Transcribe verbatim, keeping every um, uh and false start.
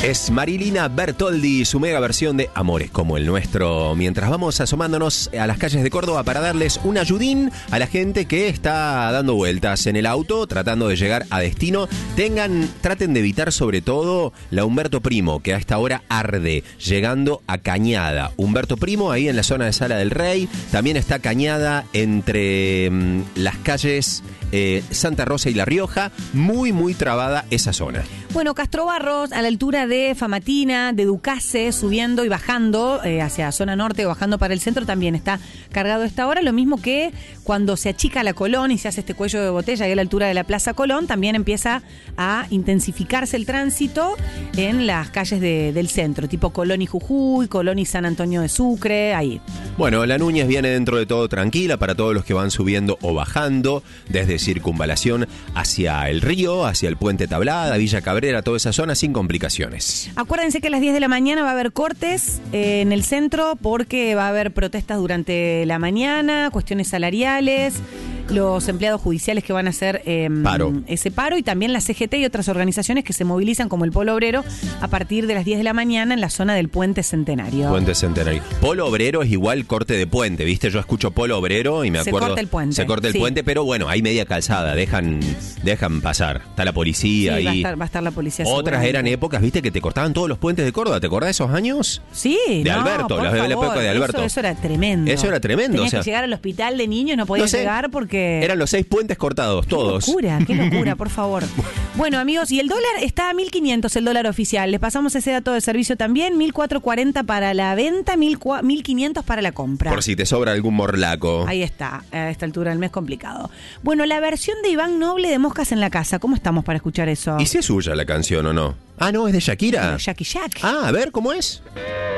Es Marilina Bertoldi y su mega versión de Amores como el nuestro. Mientras vamos asomándonos a las calles de Córdoba para darles un ayudín a la gente que está dando vueltas en el auto, tratando de llegar a destino. Tengan, traten de evitar sobre todo la Humberto Primo, que a esta hora arde, llegando a Cañada. Humberto Primo, ahí en la zona de Sala del Rey. También está Cañada entre mmm, las calles eh, Santa Rosa y La Rioja. Muy, muy trabada esa zona. Bueno, Castro Barros, a la altura de Famatina, de Ducase, subiendo y bajando eh, hacia zona norte o bajando para el centro, también está cargado a esta hora. Lo mismo que cuando se achica la Colón y se hace este cuello de botella ahí a la altura de la Plaza Colón, también empieza a intensificarse el tránsito en las calles de, del centro, tipo Colón y Jujuy, Colón y San Antonio de Sucre, ahí. Bueno, la Núñez viene dentro de todo tranquila para todos los que van subiendo o bajando desde Circunvalación hacia el río, hacia el Puente Tablada, Villa Cabrera, toda esa zona sin complicaciones. Acuérdense que a las diez de la mañana va a haber cortes eh, en el centro porque va a haber protestas durante la mañana, cuestiones salariales, los empleados judiciales que van a hacer eh, paro. ese paro y también la C G T y otras organizaciones que se movilizan como el Polo Obrero a partir de las diez de la mañana en la zona del Puente Centenario. Puente Centenario. Polo Obrero es igual corte de puente, ¿viste? Yo escucho Polo Obrero y me acuerdo... Se corta el puente. Se corta el sí. puente, pero bueno, hay media calzada, dejan, dejan pasar. Está la policía sí, ahí. Va a, estar, va a estar la policía. Otras eran épocas, ¿viste? Que te cortaban todos los puentes de Córdoba. ¿Te acordás de esos años? Sí, De no, Alberto, la, la época de Alberto. Eso, eso era tremendo. Eso era tremendo. Tenías o sea, que llegar al hospital de niños, no podías no sé, llegar porque... Eran los seis puentes cortados, todos. Qué locura, qué locura, por favor. Bueno, amigos, y el dólar está a mil quinientos, el dólar oficial. Les pasamos ese dato de servicio también, mil cuatrocientos cuarenta para la venta, mil quinientos para la compra. Por si te sobra algún morlaco. Ahí está, a esta altura del mes complicado. Bueno, la versión de Iván Noble de Moscas en la Casa, ¿cómo estamos para escuchar eso? ¿Y si es suya la canción o no? Ah, no, es de Shakira. Pero Jackie Jack. Ah, a ver, ¿cómo es?